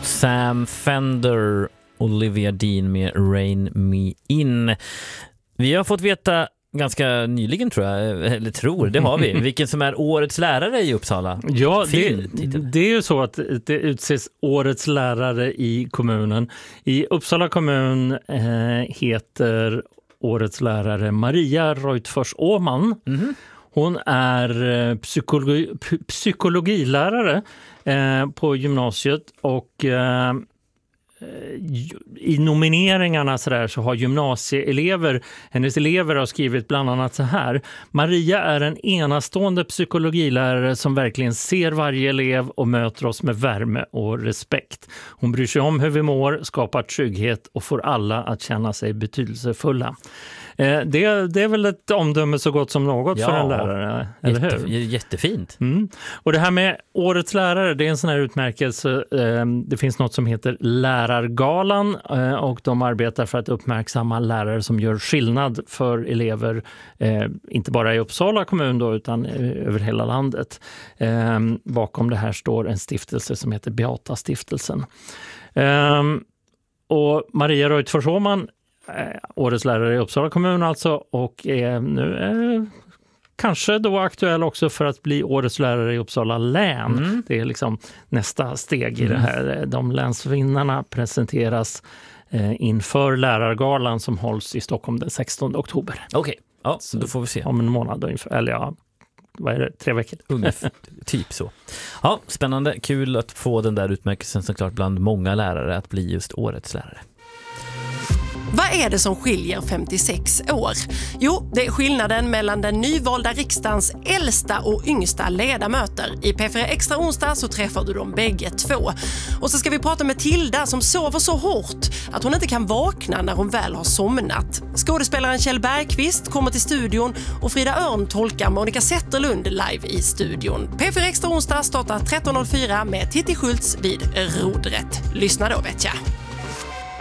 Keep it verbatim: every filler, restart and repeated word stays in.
Sam Fender, Olivia Dean med Rain Me In. Vi har fått veta ganska nyligen, tror jag, eller tror, det har vi, vilken som är årets lärare i Uppsala. Ja, det, det är ju så att det utses årets lärare i kommunen. I Uppsala kommun eh, heter årets lärare Maria Reutfors Åman. Mm-hmm. Hon är psykologi, psykologilärare eh, på gymnasiet och eh, i nomineringarna så, där, så har gymnasieelever, hennes elever har skrivit bland annat så här: Maria är en enastående psykologilärare som verkligen ser varje elev och möter oss med värme och respekt. Hon bryr sig om hur vi mår, skapar trygghet och får alla att känna sig betydelsefulla. Eh, det, det är väl ett omdöme så gott som något ja, för en lärare, eller jätte, hur? Jättefint. Mm. Och det här med årets lärare, det är en sån här utmärkelse. Eh, det finns något som heter Lärargalan eh, och de arbetar för att uppmärksamma lärare som gör skillnad för elever, eh, inte bara i Uppsala kommun då, utan eh, över hela landet. Eh, bakom det här står en stiftelse som heter Beata stiftelsen. Eh, och Maria Reutfors Åman, årets lärare i Uppsala kommun alltså, och är nu eh, kanske då aktuell också för att bli årets lärare i Uppsala län. Mm. Det är liksom nästa steg i mm. det här. De länsvinnarna presenteras eh, inför lärargalan som hålls i Stockholm den sextonde oktober. Okej, okay. Ja, så då får vi se. Om en månad då, inför, eller ja, vad är det? Tre veckor. Ungefär, typ så. Ja, spännande. Kul att få den där utmärkelsen såklart bland många lärare att bli just årets lärare. Vad är det som skiljer femtiosex år? Jo, det är skillnaden mellan den nyvalda riksdagens äldsta och yngsta ledamöter. I P fyra Extra onsdag så träffar du dem bägge två. Och så ska vi prata med Tilda som sover så hårt att hon inte kan vakna när hon väl har somnat. Skådespelaren Kjell Bergqvist kommer till studion och Frida Örn tolkar Monica Zetterlund live i studion. P fyra Extra onsdag startar tretton noll fyra med Titti Schultz vid rodret. Lyssna då, vet jag.